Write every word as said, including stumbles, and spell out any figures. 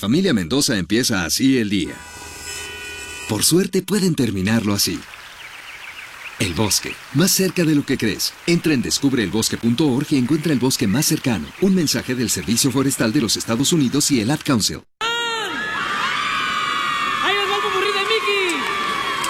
familia Mendoza empieza así el día. Por suerte pueden terminarlo así. El bosque, más cerca de lo que crees. Entra en descubre el bosque punto org y encuentra el bosque más cercano. Un mensaje del Servicio Forestal de los Estados Unidos y el Ad Council.